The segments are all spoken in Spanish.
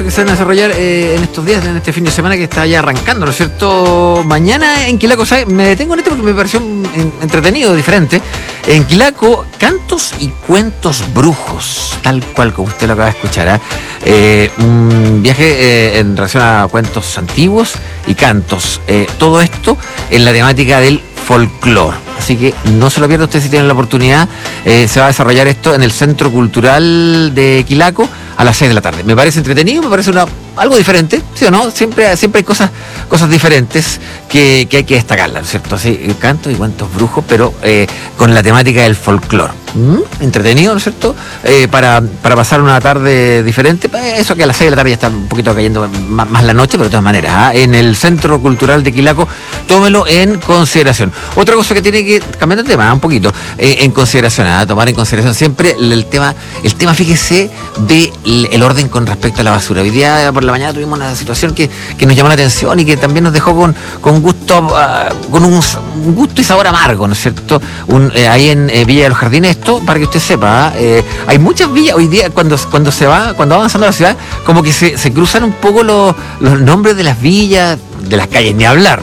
que se van a desarrollar en estos días, en este fin de semana que está ya arrancando, ¿no es cierto? Mañana en Quilaco, ¿sabes? Me detengo en esto porque me pareció entretenido, diferente. En Quilaco, cantos y cuentos brujos, tal cual como usted lo acaba de escuchar, ¿eh? Un viaje en relación a cuentos antiguos y cantos. Todo esto en la temática del folclore. Así que no se lo pierda usted si tienen la oportunidad. Se va a desarrollar esto en el Centro Cultural de Quilaco a las 6 de la tarde. Me parece entretenido, me parece algo diferente, ¿sí o no? Siempre hay cosas diferentes que hay que destacarlas, ¿no es cierto? Así, cantos y cuentos brujos, pero con la temática del folclore. Entretenido, ¿no es cierto? Para pasar una tarde diferente. Eso que a las 6 de la tarde ya está un poquito cayendo más la noche, pero de todas maneras, en el Centro Cultural de Quilaco, tómelo en consideración. Otra cosa que tiene que, cambiando de tema un poquito, en consideración, tomar en consideración siempre el tema, fíjese, del orden con respecto a la basura. Hoy día por la mañana tuvimos una situación que nos llamó la atención y que también nos dejó con gusto, con un gusto y sabor amargo, ¿no es cierto? Ahí en Villa de los Jardines, esto, para que usted sepa, hay muchas villas hoy día, cuando va avanzando la ciudad, como que se cruzan un poco los nombres de las villas, de las calles, ni hablar,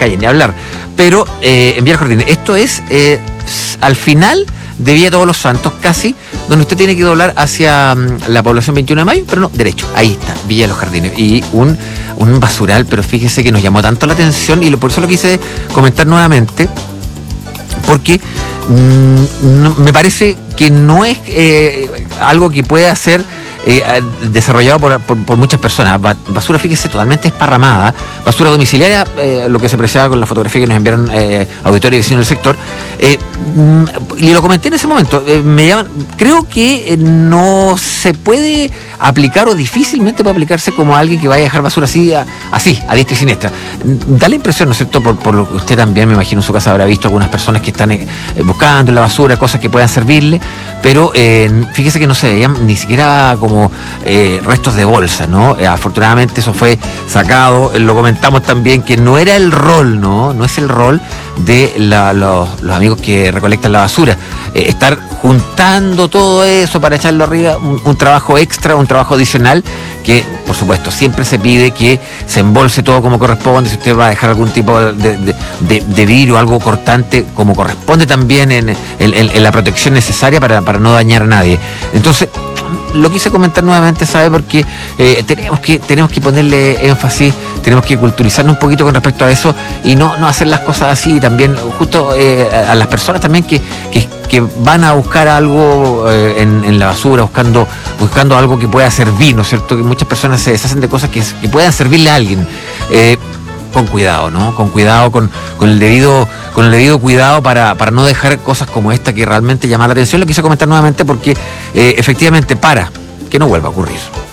pero en Villa de los Jardines, esto es al final de Villa Todos los Santos, casi, donde usted tiene que doblar hacia la población 21 de mayo, pero no, derecho, ahí está, Villa de los Jardines, y un basural, pero fíjese que nos llamó tanto la atención, y por eso lo quise comentar nuevamente, porque me parece que no es algo que pueda ser desarrollado por muchas personas. Basura, fíjese, totalmente esparramada, basura domiciliaria, lo que se apreciaba con la fotografía que nos enviaron auditores y vecinos del sector, y lo comenté en ese momento. Creo que no se puede aplicar, o difícilmente puede aplicarse como alguien que vaya a dejar basura así, a diestra y siniestra. Da la impresión, ¿no es cierto?, por lo que usted también, me imagino, en su casa habrá visto algunas personas que están buscando en la basura cosas que puedan servirle, pero fíjese que no se veían ni siquiera como restos de bolsa, ¿no? Afortunadamente eso fue sacado. Lo comentamos también que no era el rol, no es el rol de los amigos que recolectan la basura, estar juntando todo eso para echarlo arriba, un trabajo extra, un trabajo adicional, que por supuesto siempre se pide que se embolse todo como corresponde. Si usted va a dejar algún tipo de vidrio, algo cortante, como corresponde también en la protección necesaria para no dañar a nadie. Entonces, lo quise comentar nuevamente, ¿sabe? Porque tenemos que ponerle énfasis, tenemos que culturizarnos un poquito con respecto a eso y no hacer las cosas así. Y también justo a las personas también que van a buscar algo en la basura, buscando algo que pueda servir, ¿no es cierto? Que muchas personas se deshacen de cosas que puedan servirle a alguien. Con cuidado, ¿no? Con cuidado, con el debido cuidado para no dejar cosas como esta que realmente llaman la atención. Lo quise comentar nuevamente porque efectivamente, para que no vuelva a ocurrir.